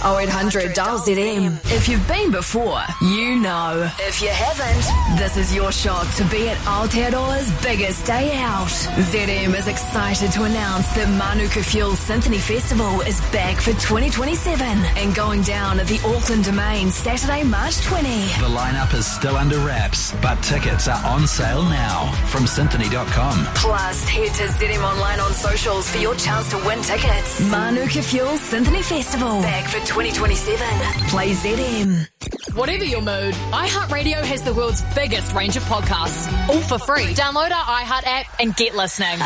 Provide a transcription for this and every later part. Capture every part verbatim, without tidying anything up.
oh eight hundred dial Z M. If you've been before, you know. If you haven't, this is your shot to be at Aotearoa's biggest day out. Z M is excited to announce that Manuka Fuel Symphony Festival is back for twenty twenty-seven and going down at the Auckland Domain Saturday, March twentieth. The lineup is still under wraps, but tickets are on sale now from symphony dot com. Plus, head to Z M Online on socials for your chance to win tickets. Manuka Fuel Symphony Festival, back for twenty twenty-seven. Play Z M. Whatever your mood, iHeartRadio has the world's biggest range of podcasts, all for free. Download our iHeart app and get listening.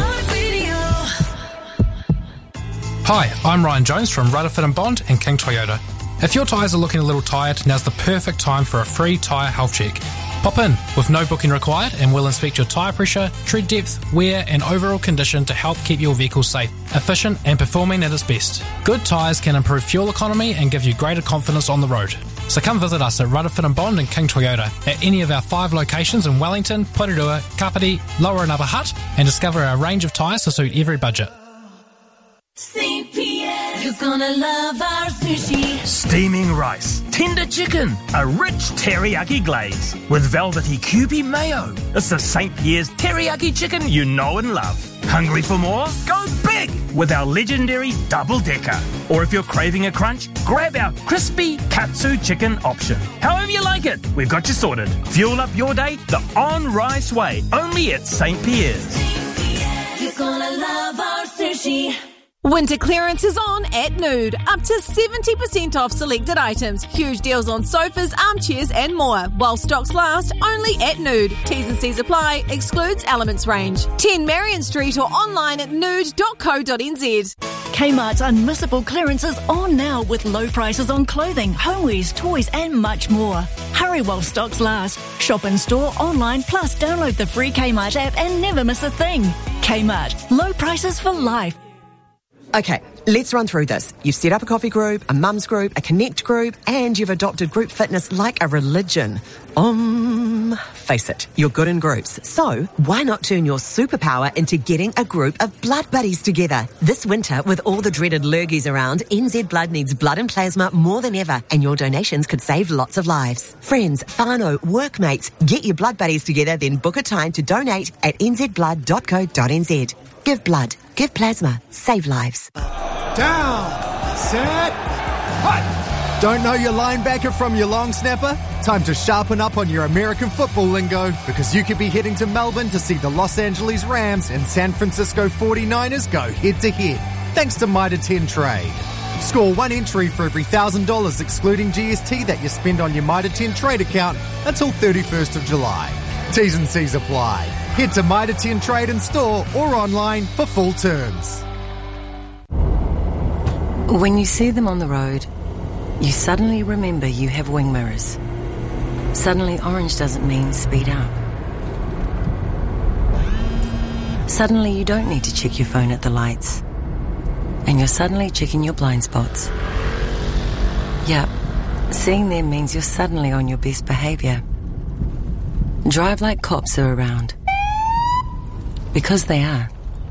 Hi, I'm Ryan Jones from Rutherford and Bond and King Toyota. If your tyres are looking a little tired, now's the perfect time for a free tyre health check. Pop in with no booking required and we'll inspect your tyre pressure, tread depth, wear and overall condition to help keep your vehicle safe, efficient and performing at its best. Good tyres can improve fuel economy and give you greater confidence on the road. So come visit us at Rutherford and Bond and King Toyota at any of our five locations in Wellington, Porirua, Kapiti, Lower and Upper Hutt and discover our range of tyres to suit every budget. Saint Pierre, you're gonna love our sushi. Steaming rice, tender chicken, a rich teriyaki glaze with velvety Kewpie mayo. It's the Saint Pierre's teriyaki chicken you know and love. Hungry for more? Go big with our legendary double decker. Or if you're craving a crunch, grab our crispy katsu chicken option. However you like it, we've got you sorted. Fuel up your day the on-rice way, only at Saint Pierre's. Saint Pierre, you're gonna love our sushi. Winter clearance is on at Nude. Up to seventy percent off selected items. Huge deals on sofas, armchairs and more. While stocks last, only at Nude. T's and C's apply. Excludes Elements range. ten Marion Street or online at nude dot co dot n z. Kmart's unmissable clearance is on now with low prices on clothing, homewares, toys and much more. Hurry while stocks last. Shop in store, online, plus download the free Kmart app and never miss a thing. Kmart. Low prices for life. Okay, let's run through this. You've set up a coffee group, a mums group, a connect group, and you've adopted group fitness like a religion. Um, face it, you're good in groups. So, why not turn your superpower into getting a group of blood buddies together? This winter, with all the dreaded lurgies around, N Z Blood needs blood and plasma more than ever, and your donations could save lots of lives. Friends, whānau, workmates, get your blood buddies together, then book a time to donate at n z blood dot co dot n z. Give blood. Give plasma. Save lives. Down. Set. Hut. Don't know your linebacker from your long snapper? Time to sharpen up on your American football lingo because you could be heading to Melbourne to see the Los Angeles Rams and San Francisco forty-niners go head-to-head. Thanks to Mitre ten Trade. Score one entry for every one thousand dollars excluding G S T that you spend on your Mitre ten Trade account until thirty-first of July. T's and C's apply. Head to Mitre ten Trade in store or online for full terms. When you see them on the road, you suddenly remember you have wing mirrors. Suddenly orange doesn't mean speed up. Suddenly you don't need to check your phone at the lights. And you're suddenly checking your blind spots. Yep, seeing them means you're suddenly on your best behaviour. Drive like cops are around. Because they are.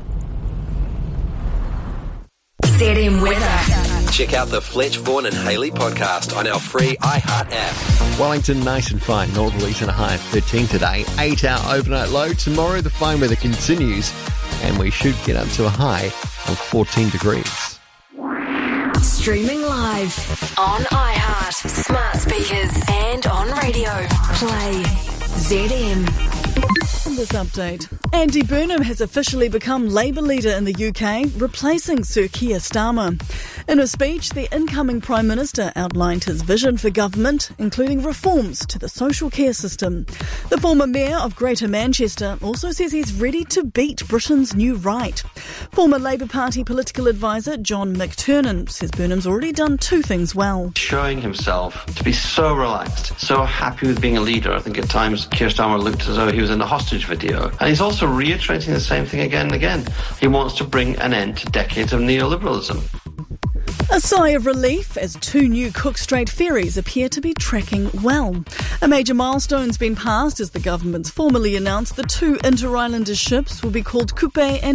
Z M Weather. Check out the Fletch, Vaughan and Haley podcast on our free iHeart app. Wellington, nice and fine. Northerlies and a high of thirteen today. eight hour overnight low. Tomorrow the fine weather continues and we should get up to a high of fourteen degrees. Streaming live on iHeart, smart speakers and on radio. Play Z M. This update. Andy Burnham has officially become Labour leader in the U K, replacing Sir Keir Starmer. In a speech, the incoming Prime Minister outlined his vision for government, including reforms to the social care system. The former Mayor of Greater Manchester also says he's ready to beat Britain's new right. Former Labour Party political advisor John McTernan says Burnham's already done two things well. Showing himself to be so relaxed, so happy with being a leader. I think at times Keir Starmer looked as though he was in a hostage video. And he's also reiterating the same thing again and again. He wants to bring an end to decades of neoliberalism. A sigh of relief as two new Cook Strait ferries appear to be tracking well. A major milestone's been passed as the government's formally announced the two inter-islander ships will be called Kupe and